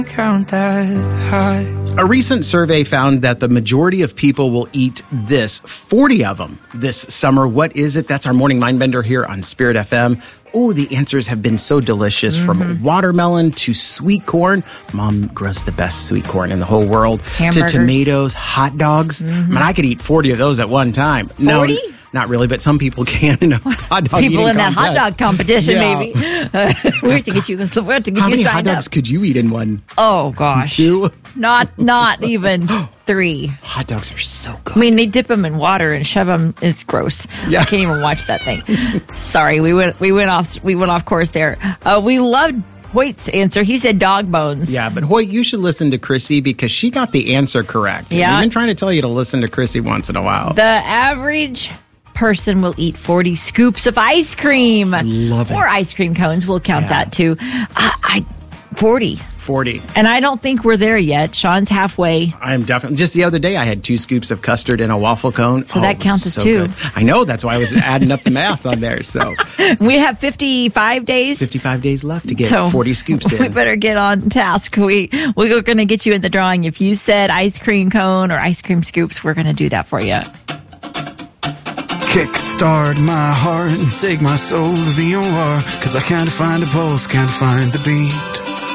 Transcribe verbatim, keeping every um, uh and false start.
Count that high. A recent survey found that the majority of people will eat this, forty of them this summer. What is it? That's our morning mind bender here on Spirit F M. Oh, the answers have been so delicious, mm-hmm. from watermelon to sweet corn. Mom grows the best sweet corn in the whole world. Hamburgers. To tomatoes, hot dogs. Mm-hmm. I mean, I could eat forty of those at one time. forty? No, not really, but some people can in a hot dog People in that contest. hot dog competition, Yeah. maybe. we have to get you. We have to get How you many hot signed dogs up. could you eat in one? Oh gosh, Two? Not not even three. Hot dogs are so good. I mean, they dip them in water and shove them. It's gross. Yeah. I can't even watch that thing. Sorry, we went we went off we went off course there. Uh, we loved Hoyt's answer. He said dog bones. Yeah, but Hoyt, you should listen to Chrissy because she got the answer correct. Yeah. We've been trying to tell you to listen to Chrissy once in a while. The average person will eat forty scoops of ice cream. Love it. Or ice cream cones. We'll count Yeah. that too. I, I forty. forty. And I don't think we're there yet. Sean's halfway. I am definitely. Just the other day, I had two scoops of custard in a waffle cone. So Oh, that it was counts as so two. good. I know. That's why I was adding up the math on there. So We have fifty-five days. fifty-five days left to get So, forty scoops We in. better get on task. We, we're going to get you in the drawing. If you said ice cream cone or ice cream scoops, we're going to do that for you. Kickstart my heart and take my soul to the O R. Cause I can't find a pulse, can't find the beat.